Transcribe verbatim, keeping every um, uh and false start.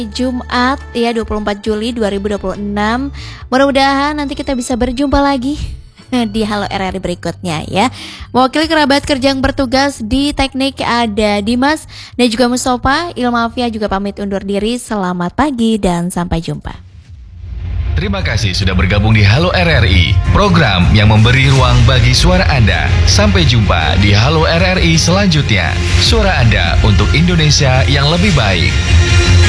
Jumat ya dua puluh empat Juli dua ribu dua puluh enam. Mudah-mudahan nanti kita bisa berjumpa lagi di Halo R R I berikutnya ya. Mewakili kerabat kerja yang bertugas di teknik ada Dimas dan juga Mustafa. Ilmafia juga pamit undur diri. Selamat pagi dan sampai jumpa. Terima kasih sudah bergabung di Halo R R I, program yang memberi ruang bagi suara Anda. Sampai jumpa di Halo R R I selanjutnya. Suara Anda untuk Indonesia yang lebih baik.